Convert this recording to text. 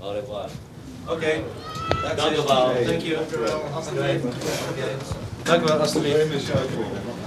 Au revoir. Oké. Dank u wel. Thank you. Dank u wel, alstublieft.